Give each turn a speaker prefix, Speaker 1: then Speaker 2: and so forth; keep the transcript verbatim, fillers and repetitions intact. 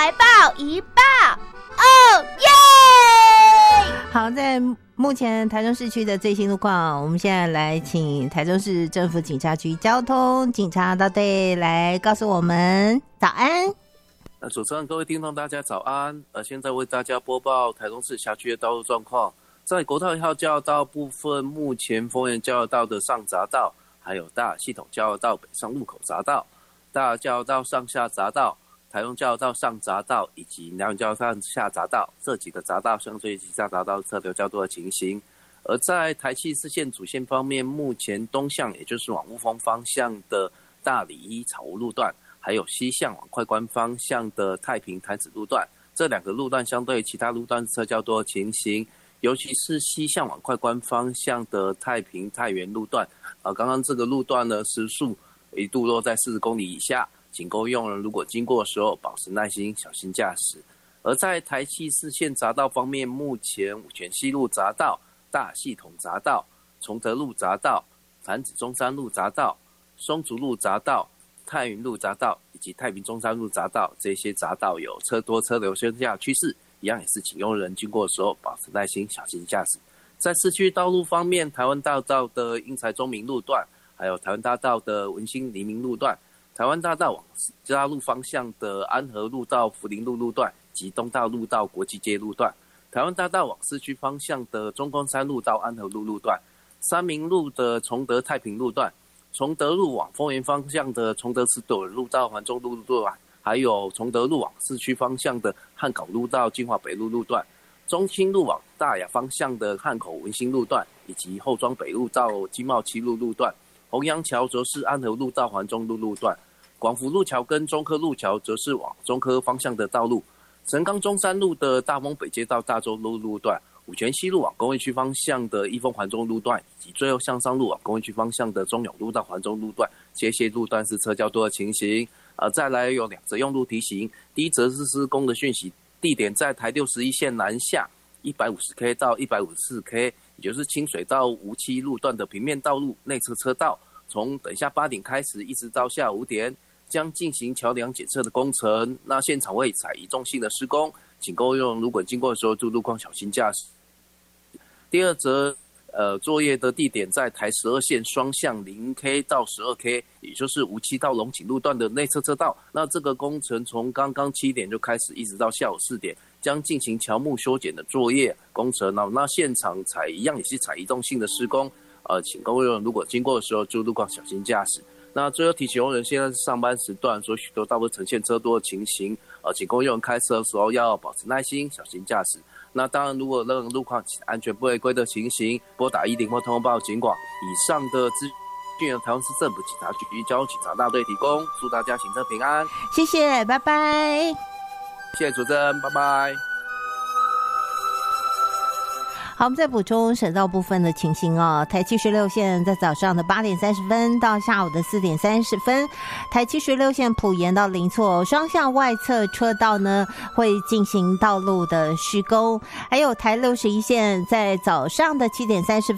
Speaker 1: 来报一报，哦耶！
Speaker 2: 好，在目前台中市区的最新路况，我们现在来请台中市政府警察局交通警察大队来告诉我们。早安。
Speaker 3: 呃，主持人、各位听众，大家早安。呃，现在为大家播报台中市辖区的道路状况。在国道一号交流道部分，目前丰原交流道的上匝道，还有大系统交流道北上路口匝道、大交流道上下匝道、台中交流道上匝道以及南园交流道上下匝道这几个匝道相对其他匝道车流较多的情形。而在台七四线主线方面，目前东向也就是往雾峰方向的大里一草屋路段，还有西向往快关方向的太平潭子路段，这两个路段相对其他路段车较多的情形。尤其是西向往快关方向的太平太原路段，呃，刚刚这个路段呢，时速一度落在四十公里以下，请各位用人如果经过的时候，保持耐心，小心驾驶。而在台七四线匝道方面，目前五权西路匝道、大系统匝道、崇德路匝道、潭子中山路匝道、松竹路匝道、太云路匝道以及太平中山路匝道，这些匝道有车多车流增加趋势。一样也是请用人经过的时候保持耐心，小心驾驶。在市区道路方面，台湾大道的英才中明路段，还有台湾大道的文心黎明路段，台湾大道往嘉路方向的安和路到福林路路段及东大路到国际街路段，台湾大道往市区方向的中宫山路到安和路路段，三民路的崇德太平路段，崇德路往丰原方向的崇德石斗路到环中路路段，还有崇德路往市区方向的汉口路到金华北路路段，中清路往大雅方向的汉口文心路段，以及后庄北路到金茂七路路段，洪阳桥则是安和路到环中路路段，广福路桥跟中科路桥则是往中科方向的道路，神冈中山路的大丰北街到大洲路路段，五权西路往工业区方向的一丰环中路段，以及最后向上路往工业区方向的中永路到环中路段，这些路段是车较多的情形。呃，再来有两则用路提醒，第一则是施工的讯息，地点在台六十一线南下 一百五十 K 到 一百五十四 K， 也就是清水到梧栖路段的平面道路内侧车道，从等一下八点开始一直到下午五点，将进行桥梁检测的工程。那现场会采移动性的施工，请各位用如果经过的时候注路况小心驾驶。第二则呃，作业的地点在台十二线双向 零 K 到 十二 K， 也就是梧栖到龙井路段的内侧车道。那这个工程从刚刚七点就开始，一直到下午四点，将进行乔木修剪的作业工程。那那现场采一样也是采移动性的施工，呃，请各位如果经过的时候注路况小心驾驶。那最后提醒用人，现在是上班时段，所以许多道路呈现车多的情形，呃，请各位用人开车的时候要保持耐心，小心驾驶。那当然，如果任何路况安全不违规的情形，拨打一零或通报警广。以上的资讯由台湾市政府警察局交通警察大队提供，祝大家行车平安。
Speaker 2: 谢谢，拜拜。
Speaker 3: 谢谢主持人，拜拜。
Speaker 2: 好，我们再补充省道部分的情形哦。台七十六线在早上的八点三十分到下午的四点三十分，台七十六线埔盐到林厝双向外侧车道呢会进行道路的施工，还有台六十一线在早上的七点三十